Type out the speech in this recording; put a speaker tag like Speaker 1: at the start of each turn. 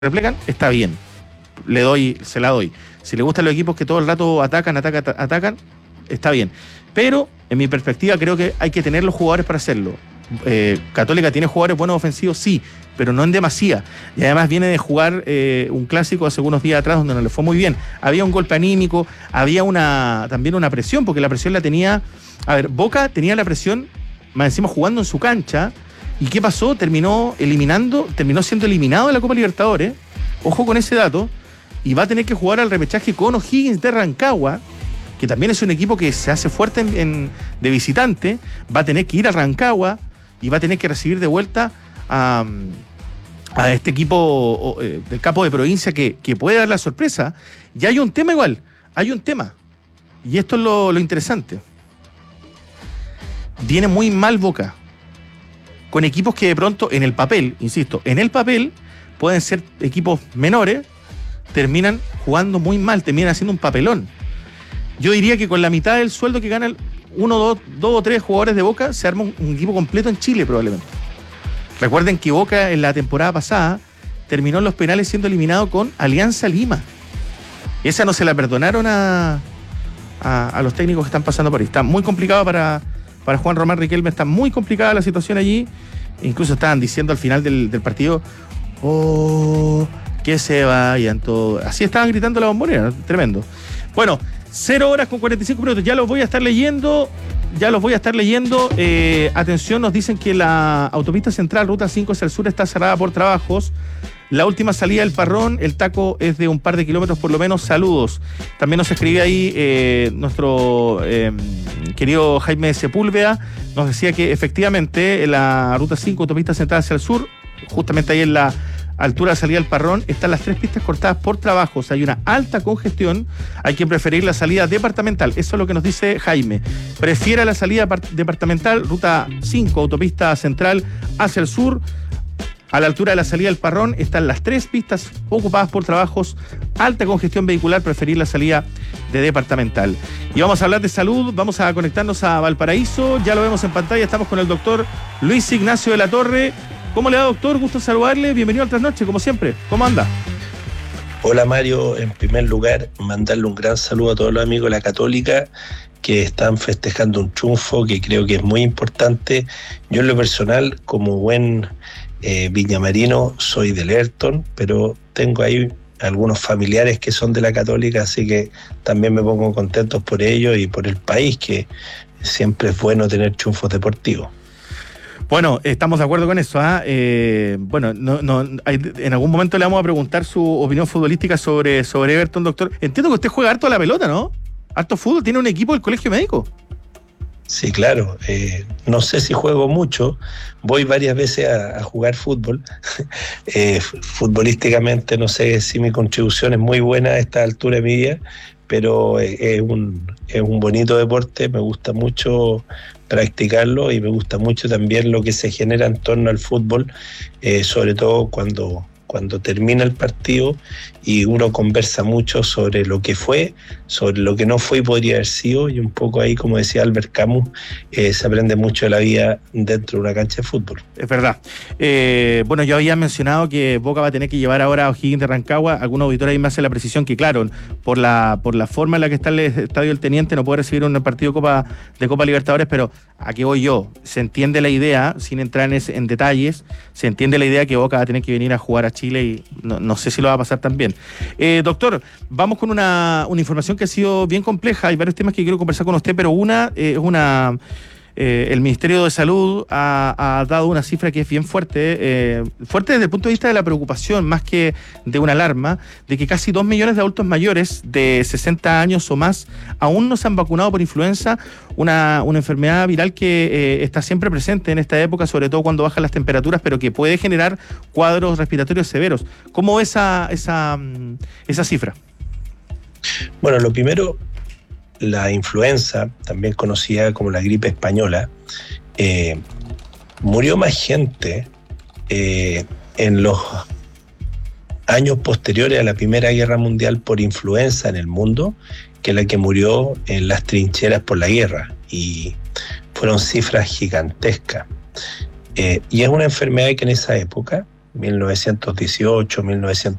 Speaker 1: replegan, está bien. Se la doy. Si le gustan los equipos que todo el rato atacan, está bien. Pero, en mi perspectiva, creo que hay que tener los jugadores para hacerlo. Católica tiene jugadores buenos ofensivos, sí, pero no en demasía. Y además viene de jugar un clásico hace unos días atrás donde no le fue muy bien. Había un golpe anímico, había también una presión, porque la presión la tenía... A ver, Boca tenía la presión, más encima jugando en su cancha. ¿Y qué pasó? Terminó siendo eliminado de la Copa Libertadores. Ojo con ese dato. Y va a tener que jugar al repechaje con O'Higgins de Rancagua, que también es un equipo que se hace fuerte de visitante. Va a tener que ir a Rancagua y va a tener que recibir de vuelta a este equipo del capo de provincia que puede dar la sorpresa. Y hay un tema igual, y esto es lo interesante. Viene muy mal Boca, con equipos que de pronto en el papel pueden ser equipos menores, terminan jugando muy mal, terminan haciendo un papelón. Yo diría que con la mitad del sueldo que ganan dos o tres jugadores de Boca, se arma un equipo completo en Chile probablemente. Recuerden que Boca en la temporada pasada terminó en los penales siendo eliminado con Alianza Lima. Esa no se la perdonaron a los técnicos que están pasando por ahí. Está muy complicado para Juan Román Riquelme, está muy complicada la situación allí. Incluso estaban diciendo al final del partido, que se vayan todos. Así estaban gritando la bombonera, tremendo. Bueno, 0:45, ya los voy a estar leyendo. Atención, nos dicen que la autopista central, ruta 5 hacia el sur, está cerrada por trabajos. La última salida del Parrón, el taco es de un par de kilómetros por lo menos. Saludos. También nos escribe ahí nuestro querido Jaime Sepúlveda. Nos decía que efectivamente la ruta 5, autopista central hacia el sur, justamente ahí en la altura de salida del Parrón, están las 3 pistas cortadas por trabajos. Hay una alta congestión. Hay que preferir la salida departamental. Eso es lo que nos dice Jaime. Prefiera la salida departamental, ruta 5, autopista central hacia el sur. A la altura de la salida del Parrón están las 3 pistas ocupadas por trabajos, alta congestión vehicular, preferir la salida de departamental. Y vamos a hablar de salud, vamos a conectarnos a Valparaíso, ya lo vemos en pantalla, estamos con el doctor Luis Ignacio de la Torre. ¿Cómo le va, doctor? Gusto saludarle, bienvenido al Trasnoche, como siempre. ¿Cómo anda?
Speaker 2: Hola, Mario. En primer lugar, mandarle un gran saludo a todos los amigos de la Católica que están festejando un triunfo que creo que es muy importante. Yo en lo personal, como buen viñamarino, soy del Ayrton, pero tengo ahí algunos familiares que son de la Católica, así que también me pongo contento por ellos y por el país, que siempre es bueno tener triunfos deportivos.
Speaker 1: Bueno, estamos de acuerdo con eso. Bueno, en algún momento le vamos a preguntar su opinión futbolística sobre Everton, doctor. Entiendo que usted juega harto a la pelota, ¿no? Harto fútbol, tiene un equipo del colegio médico.
Speaker 2: Sí, claro. No sé si juego mucho. Voy varias veces a jugar fútbol. Futbolísticamente no sé si mi contribución es muy buena a esta altura de mi vida, pero es un bonito deporte. Me gusta mucho practicarlo y me gusta mucho también lo que se genera en torno al fútbol, sobre todo cuando termina el partido y uno conversa mucho sobre lo que fue, sobre lo que no fue y podría haber sido, y un poco ahí, como decía Albert Camus, se aprende mucho de la vida dentro de una cancha de fútbol.
Speaker 1: Es verdad. Bueno, yo había mencionado que Boca va a tener que llevar ahora a O'Higgins de Rancagua. Algún auditor ahí me hace la precisión que, claro, por la forma en la que está el Estadio del Teniente, no puede recibir un partido de Copa Libertadores, pero ¿a qué voy yo? Se entiende la idea, sin entrar en detalles, se entiende la idea que Boca va a tener que venir a jugar a Chile y no sé si lo va a pasar tan bien. Doctor, vamos con una información que ha sido bien compleja. Hay varios temas que quiero conversar con usted, pero el Ministerio de Salud ha dado una cifra que es bien fuerte, fuerte desde el punto de vista de la preocupación, más que de una alarma, de que casi 2 millones de adultos mayores de 60 años o más aún no se han vacunado por influenza, una enfermedad viral que está siempre presente en esta época, sobre todo cuando bajan las temperaturas, pero que puede generar cuadros respiratorios severos. ¿Cómo ve esa cifra?
Speaker 2: Bueno, lo primero, la influenza, también conocida como la gripe española, murió más gente en los años posteriores a la Primera Guerra Mundial por influenza en el mundo que la que murió en las trincheras por la guerra, y fueron cifras gigantescas. Y es una enfermedad que en esa época 1918,